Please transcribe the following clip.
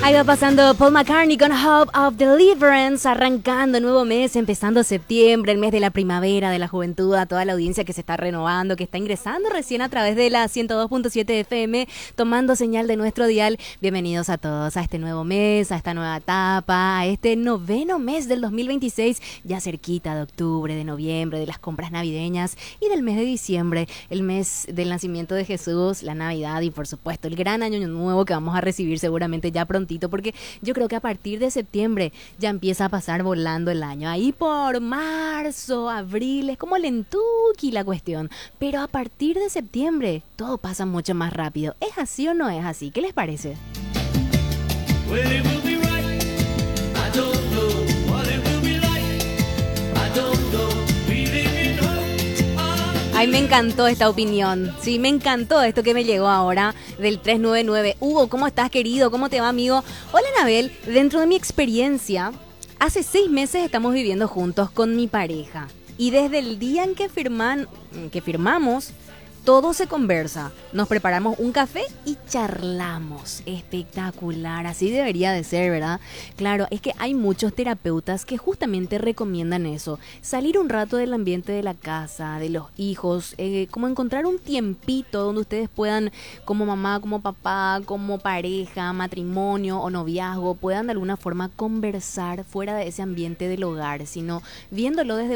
Ahí va pasando Paul McCartney con Hope of Deliverance, arrancando nuevo mes, empezando septiembre, el mes de la primavera, de la juventud, a toda la audiencia que se está renovando, que está ingresando recién a través de la 102.7 FM, tomando señal de nuestro dial. Bienvenidos a todos a este nuevo mes, a esta nueva etapa, a este noveno mes del 2026, ya cerquita de octubre, de noviembre, de las compras navideñas y del mes de diciembre, el mes del nacimiento de Jesús, la Navidad y por supuesto el gran año nuevo que vamos a recibir seguramente ya pronto, porque yo creo que a partir de septiembre ya empieza a pasar volando el año. Ahí por marzo, abril, es como lentuki la cuestión. Pero a partir de septiembre todo pasa mucho más rápido. ¿Es así o no es así? ¿Qué les parece? Ay, me encantó esta opinión. Sí, me encantó esto que me llegó ahora del 399. Hugo, ¿cómo estás, querido? ¿Cómo te va, amigo? Hola, Anabel. Dentro de mi experiencia, hace 6 meses estamos viviendo juntos con mi pareja. Y desde el día en que firmamos, todo se conversa. Nos preparamos un café y charlamos. Espectacular, así debería de ser, ¿verdad? Claro, es que hay muchos terapeutas que justamente recomiendan eso. Salir un rato del ambiente de la casa, de los hijos, como encontrar un tiempito donde ustedes puedan, como mamá, como papá, como pareja, matrimonio o noviazgo, puedan de alguna forma conversar fuera de ese ambiente del hogar, sino viéndolo desde